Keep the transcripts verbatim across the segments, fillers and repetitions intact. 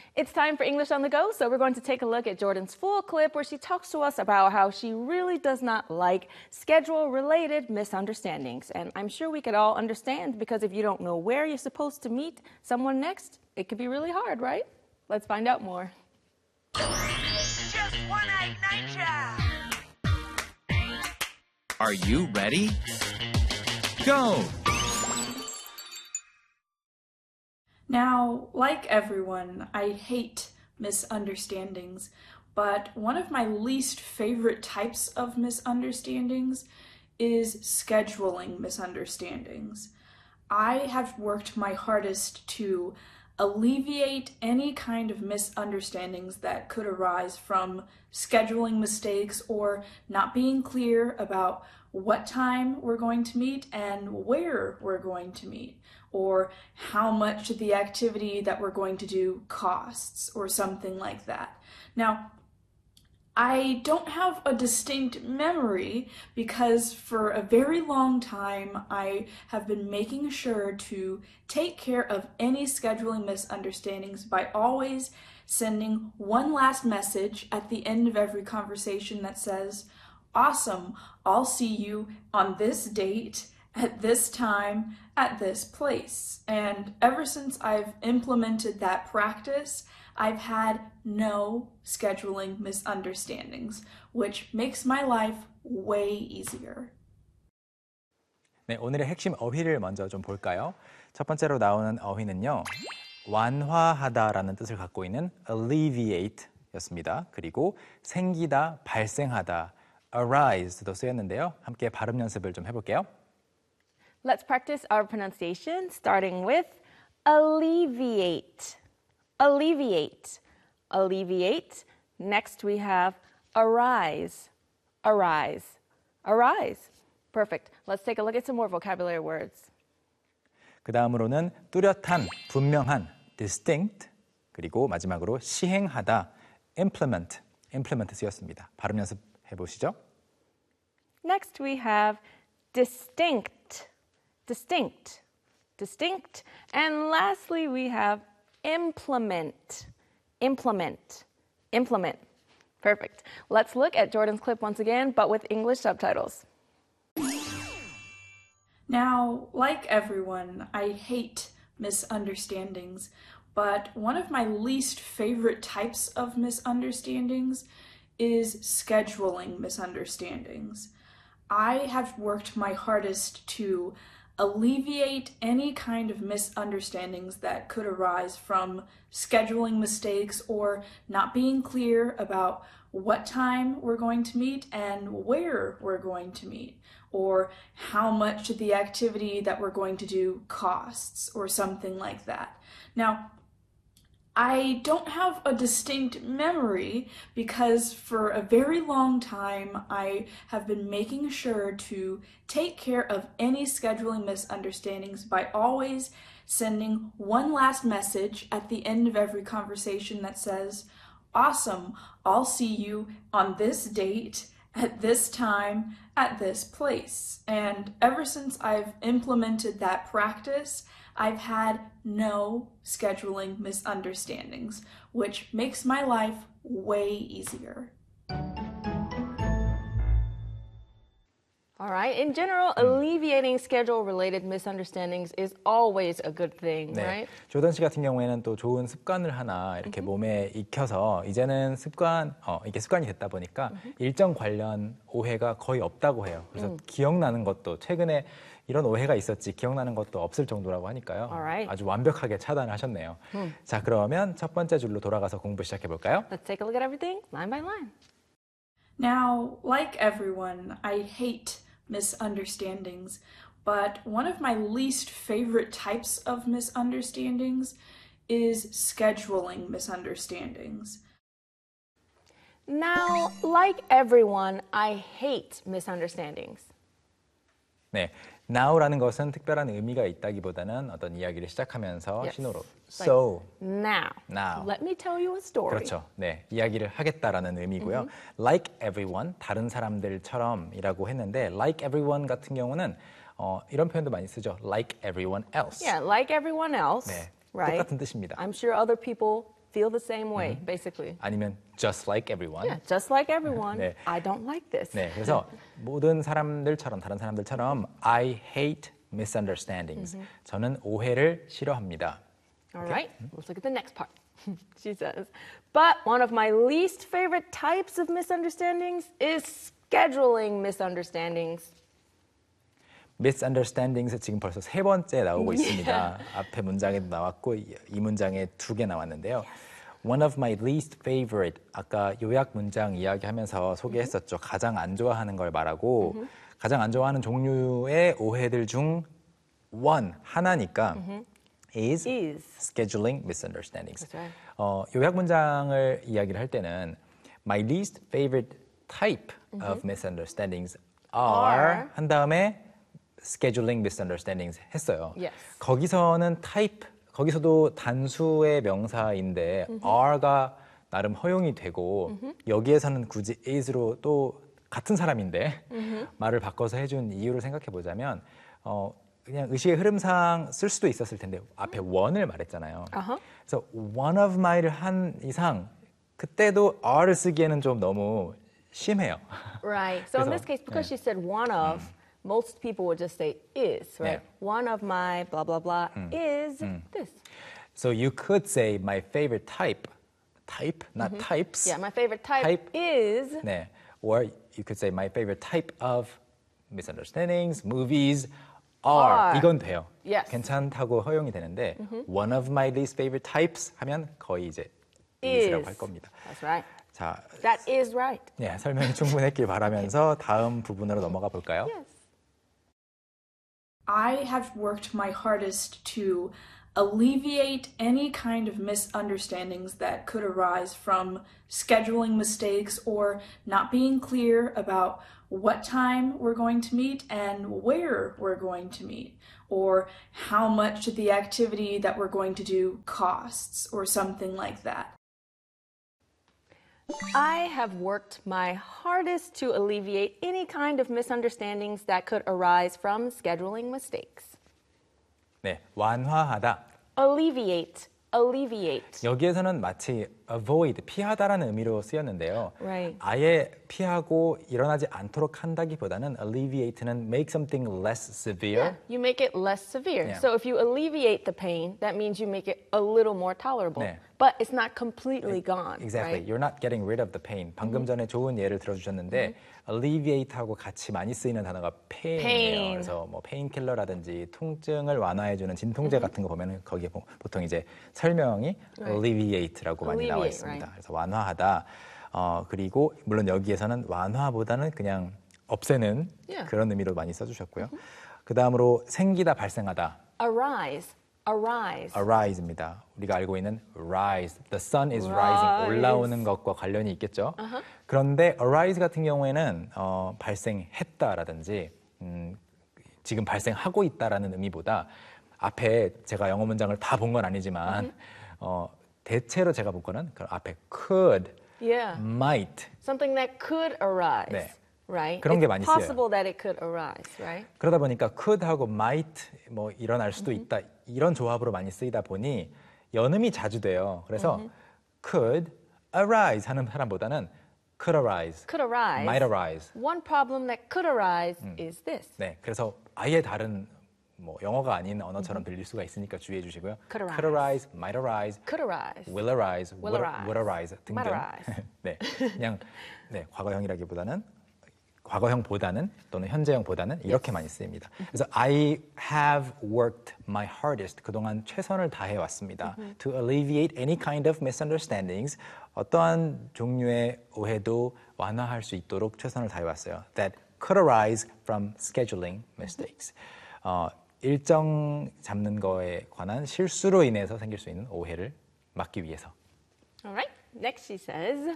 It's time for English on the Go, so we're going to take a look at Jordan's full clip where she talks to us about how she really does not like schedule-related misunderstandings. And I'm sure we could all understand, because if you don't know where you're supposed to meet someone next, it could be really hard, right? Let's find out more. Just one night night job. Are you ready? Go! Now, like everyone, I hate misunderstandings, but one of my least favorite types of misunderstandings is scheduling misunderstandings. I have worked my hardest to alleviate any kind of misunderstandings that could arise from scheduling mistakes or not being clear about what time we're going to meet and where we're going to meet, or how much the activity that we're going to do costs, or something like that. Now, I don't have a distinct memory because for a very long time I have been making sure to take care of any scheduling misunderstandings by always sending one last message at the end of every conversation that says, "Awesome, I'll see you on this date, at this time, at this place." And ever since I've implemented that practice, I've had no scheduling misunderstandings, which makes my life way easier. 네, 오늘의 핵심 어휘를 먼저 좀 볼까요? 첫 번째로 나오는 어휘는요, 완화하다라는 뜻을 갖고 있는 alleviate 였습니다. 그리고 생기다, 발생하다, arise도 쓰였는데요. 함께 발음 연습을 좀 해볼게요. Let's practice our pronunciation, starting with alleviate. Alleviate. Alleviate. Next we have arise. Arise. Arise. Perfect. Let's take a look at some more vocabulary words. 그 다음으로는 뚜렷한, 분명한, distinct, 그리고 마지막으로 시행하다, implement, implement 쓰였습니다. 발음 연습해 보시죠. Next we have distinct. Distinct. Distinct. And lastly we have implement. Implement. Implement. Perfect. Let's look at Jordan's clip once again, but with English subtitles. Now, like everyone, I hate misunderstandings, but one of my least favorite types of misunderstandings is scheduling misunderstandings. I have worked my hardest to alleviate any kind of misunderstandings that could arise from scheduling mistakes or not being clear about what time we're going to meet and where we're going to meet, or how much the activity that we're going to do costs, or something like that. Now, I don't have a distinct memory because for a very long time I have been making sure to take care of any scheduling misunderstandings by always sending one last message at the end of every conversation that says, "Awesome, I'll see you on this date, at this time, at this place." And ever since I've implemented that practice, I've had no scheduling misunderstandings, which makes my life way easier. All right. In general, alleviating schedule-related misunderstandings is always a good thing, 네. right? 조던 씨 같은 경우에는 또 좋은 습관을 하나 이렇게 몸에 익혀서 이제는 습관, 어, 이게 습관이 됐다 보니까 일정 관련 오해가 거의 없다고 해요. 그래서 음. 기억나는 것도 최근에 이런 오해가 있었지 기억나는 것도 없을 정도라고 하니까요. Alright. 아주 완벽하게 차단을 하셨네요. 음. 자, 그러면 첫 번째 줄로 돌아가서 공부 시작해 볼까요? Let's take a look at everything line by line. Now, like everyone, I hate misunderstandings, but one of my least favorite types of misunderstandings is scheduling misunderstandings. Now, like everyone, I hate misunderstandings. 네, now라는 것은 특별한 의미가 있다기보다는 어떤 이야기를 시작하면서 Yes. 신호로 Like, so, now, now. let me tell you a story. 그렇죠. 네, 이야기를 하겠다라는 의미고요. Like everyone, 다른 사람들처럼이라고 했는데 like everyone 같은 경우는 어, 이런 표현도 많이 쓰죠. Like everyone else. Yeah, like everyone else, 네, right? 똑같은 뜻입니다. I'm sure other people feel the same way, basically. 아니면 just like everyone. Yeah, just like everyone, 네. I don't like this. 네, 그래서 모든 사람들처럼 다른 사람들처럼 I hate misunderstandings. 저는 오해를 싫어합니다. All right, let's look at the next part. She says, but one of my least favorite types of misunderstandings is scheduling misunderstandings. misunderstandings은 지금 벌써 세 번째 나오고 있습니다. 앞에 문장에도 나왔고 이, 이 문장에 두 개 나왔는데요. One of my least favorite, 아까 요약 문장 이야기하면서 소개했었죠. 가장 안 좋아하는 걸 말하고 가장 안 좋아하는 종류의 오해들 중 one, 하나니까 is, Is. scheduling misunderstandings. That's right. 어, 요약 문장을 이야기를 할 때는 my least favorite type of misunderstandings are, Are. 한 다음에 scheduling misunderstandings 했어요. Yes. 거기서는 type, 거기서도 단수의 명사인데 are가 나름 허용이 되고 여기에서는 굳이 is로 또 같은 사람인데 말을 바꿔서 해준 이유를 생각해 보자면 어, 그냥 의식의 흐름상 쓸 수도 있었을 텐데 앞에 one을 말했잖아요. Uh-huh. 그래서 one of my를 한 이상 그때도 are를 쓰기에는 좀 너무 심해요. Right. So in 그래서, this case, because 네. she said one of, most people would just say is, right? 네. One of my blah blah blah is this. So you could say my favorite type, type, not types. Yeah, my favorite type, Type. is. 네. Or you could say my favorite type of misunderstandings, movies are. Are. 이건 돼요. Yes. 괜찮다고 허용이 되는데 one of my least favorite types 하면 거의 이제 is라고 할 겁니다. That's right. 자, That is right. 네, 설명이 충분했길 바라면서 다음 부분으로 넘어가 볼까요? Yes. I have worked my hardest to alleviate any kind of misunderstandings that could arise from scheduling mistakes or not being clear about what time we're going to meet and where we're going to meet, or how much the activity that we're going to do costs, or something like that. I have worked my hardest to alleviate any kind of misunderstandings that could arise from scheduling mistakes. 네, 완화하다. Alleviate, alleviate. 여기에서는 마치 avoid, 피하다라는 의미로 쓰였는데요. Right. 아예 피하고 일어나지 않도록 한다기보다는 alleviate는 make something less severe. You make it less severe. Yeah. So if you alleviate the pain, that means you make it a little more tolerable. 네. But it's not completely gone. Exactly. Right? You're not getting rid of the pain. 방금 전에 좋은 예를 들어주셨는데 alleviate하고 같이 많이 쓰이는 단어가 pain이에요. Pain. 그래서 뭐 페인킬러라든지 통증을 완화해주는 진통제 같은 거 보면은 거기에 보- 보통 이제 설명이 alleviate라고 많이 나와 Alleviate, 있습니다. right. 그래서 완화하다. 어, 그리고 물론 여기에서는 완화보다는 그냥 없애는 Yeah. 그런 의미로 많이 써주셨고요. 그 다음으로 생기다, 발생하다. Arise, arise. arise입니다. 우리가 알고 있는 rise, the sun is rising, Rise. 올라오는 것과 관련이 있겠죠. 그런데 arise 같은 경우에는 어, 발생했다라든지 음, 지금 발생하고 있다라는 의미보다 앞에 제가 영어 문장을 다 본 건 아니지만 어, 대체로 제가 본 거는 그 앞에 could, Yeah. might Something that could arise. 네. Right? 그런 게 It's 많이 쓰여요. possible that it could arise, right? 그러다 보니까 could하고 might 뭐 일어날 수도 있다 이런 조합으로 많이 쓰이다 보니 연음이 자주 돼요. 그래서 could arise 하는 사람보다는 could arise, Could arise. might arise. One problem that could arise is this. 네, 그래서 아예 다른 뭐 영어가 아닌 언어처럼 들릴 수가 있으니까 주의해 주시고요. Could arise. could arise, might arise, Could arise. will arise, Will would, arise. would arise 등등. Might arise. 네, 그냥 네 과거형이라기보다는 과거형보다는 또는 현재형보다는 이렇게 많이 쓰입니다. 그래서 I have worked my hardest. 그동안 최선을 다해 왔습니다. To alleviate any kind of misunderstandings. 어떠한 종류의 오해도 완화할 수 있도록 최선을 다해 왔어요. That could arise from scheduling mistakes. 어, 일정 잡는 거에 관한 실수로 인해서 생길 수 있는 오해를 막기 위해서. All right. Next, she says,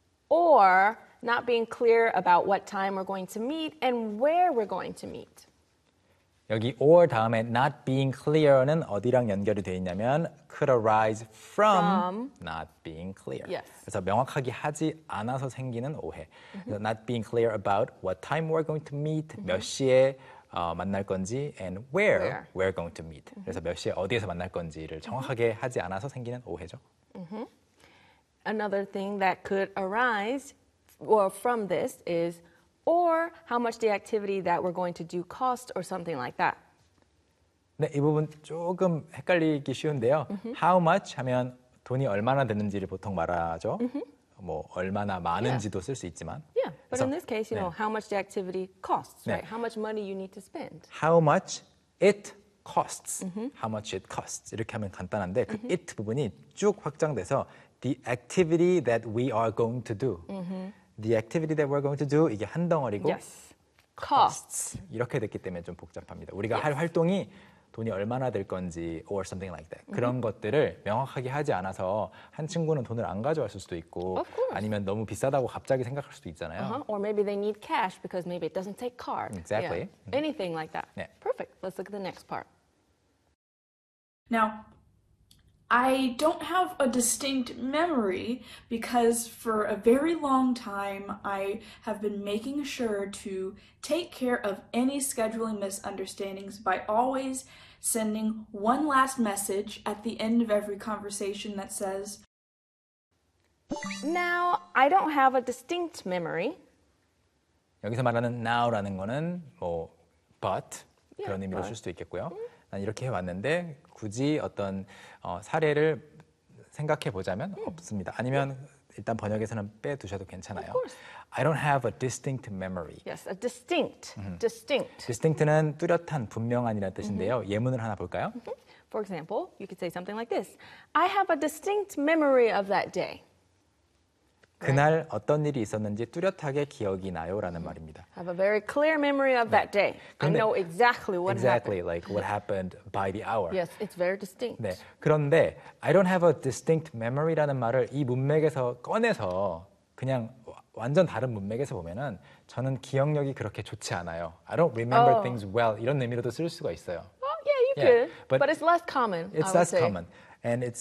or not being clear about what time we're going to meet and where we're going to meet. 여기 or 다음에 not being clear는 어디랑 연결이 되어 있냐면 could arise from, not being clear. Yes. 그래서 명확하게 하지 않아서 생기는 오해. 그래서 not being clear about what time we're going to meet, 몇 시에 어, 만날 건지, and where, Where. we're going to meet. 그래서 몇 시에 어디에서 만날 건지를 정확하게 하지 않아서 생기는 오해죠. another thing that could arise or from this is or how much the activity that we're going to do cost or something like that. 네, 이 부분 조금 헷갈리기 쉬운데요. How much 하면 돈이 얼마나 드는지를 보통 말하죠. 뭐 얼마나 많은지도 쓸 수 있지만. Yeah, but 그래서, in this case, you 네. know, how much the activity costs, 네. right? How much money you need to spend. How much it costs. How much it costs. 이렇게 하면 간단한데 그 it 부분이 쭉 확장돼서 the activity that we are going to do. The activity that we're going to do 이게 한 덩어리고 Yes. Costs. 이렇게 됐기 때문에 좀 복잡합니다. 우리가 할 활동이 돈이 얼마나 들 건지 or something like that. 그런 것들을 명확하게 하지 않아서 한 친구는 돈을 안 가져왔을 수도 있고 Of course. 아니면 너무 비싸다고 갑자기 생각할 수도 있잖아요. Uh-huh. Or maybe they need cash because maybe it doesn't take card. Exactly. Yeah. Anything like that. 네. Perfect. Let's look at the next part. Now, I don't have a distinct memory because for a very long time I have been making sure to take care of any scheduling misunderstandings by always sending one last message at the end of every conversation that says, Now, I don't have a distinct memory. 여기서 말하는 now라는 거는 뭐 but 그런 Yeah, 의미로 but. 쓸 수도 있겠고요. 난 이렇게 해왔는데 굳이 어떤 어, 사례를 생각해 보자면 없습니다. 아니면 일단 번역에서는 빼두셔도 괜찮아요. Of course. I don't have a distinct memory. Yes, a distinct. Distinct. distinct는 뚜렷한, 분명한이라는 뜻인데요. 예문을 하나 볼까요? For example, you could say something like this. I have a distinct memory of that day. 그날 어떤 일이 있었는지 뚜렷하게 기억이 나요라는 말입니다. I have a very clear memory of that day. I 그런데- know exactly what Exactly, happened. like what happened by the hour. Yes, it's very distinct. 네, 그런데 I don't have a distinct memory라는 말을 이 문맥에서 꺼내서 그냥 와- 완전 다른 문맥에서 보면은 저는 기억력이 그렇게 좋지 않아요. I don't remember Oh. things well 이런 의미로도 쓸 수가 있어요. Oh, yeah, you Yeah, could. but But, it's less common, It's I would less say. common, and it's